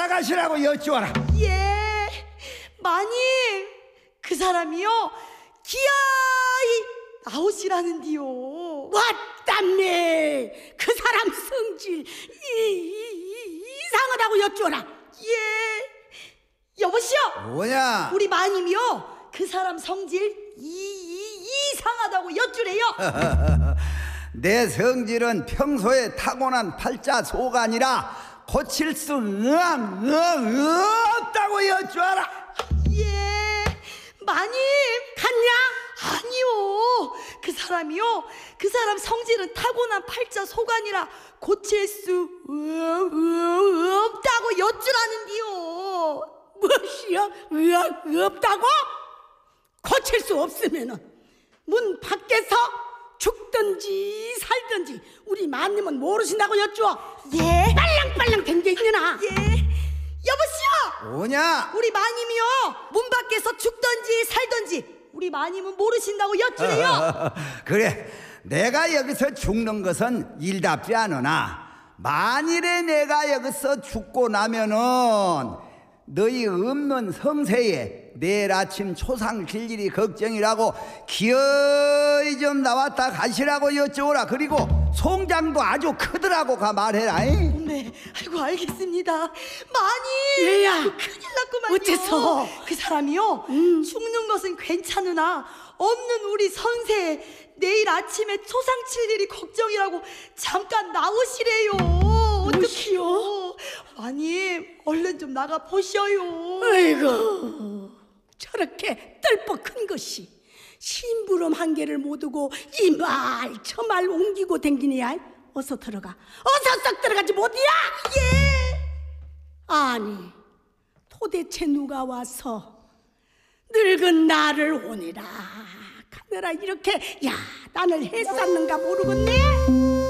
나가시라고 여쭈어라. 예, 마님, 그 사람이요 기아이 나오시라는디요. 왔답네. 그 사람 성질 이상하다고 여쭈어라. 예, 여보시오. 뭐냐? 우리 마님이요 그 사람 성질 이상하다고 여쭈래요. 내 성질은 평소에 타고난 팔자소관이라 고칠 수 없다고 여쭈어라. 예, 마님 갔냐? 아니요, 그 사람이요 그 사람 성질은 타고난 팔자소관이라 고칠 수 없다고 여쭈라는디요. 무엇이여? 없다고? 고칠 수 없으면은 문 밖에서 죽든지 살든지 우리 마님은 모르신다고 여쭈어. 예, 빨랑빨랑 된 게 있느나. 예, 여보시오. 뭐냐? 우리 마님이요 문 밖에서 죽든지 살든지 우리 마님은 모르신다고 여쭈래요. 그래, 내가 여기서 죽는 것은 일답지 않으나 만일에 내가 여기서 죽고 나면은 너희 없는 성세에 내일 아침 초상 질 일이 걱정이라고 기어이 좀 나왔다 가시라고 여쭈어라. 그리고 송장도 아주 크더라고 가 말해라. 네, 아이고 알겠습니다. 마님, 얘야, 큰일 났구만요. 어째서? 그 사람이요 죽는 것은 괜찮으나 없는 우리 선세에 내일 아침에 초상 칠 일이 걱정이라고 잠깐 나오시래요. 어떡해요? 마님, 얼른 좀 나가 보셔요. 아이고, 저렇게 뜰뻑 큰 것이 심부름 한 개를 못 두고 이 말 저 말 옮기고 댕기니야. 어서 들어가. 어서 썩 들어가지 못이야. 예. 아니, 도대체 누가 와서 늙은 나를 오내라 가느라 이렇게 야단을 했었는가 모르겠네.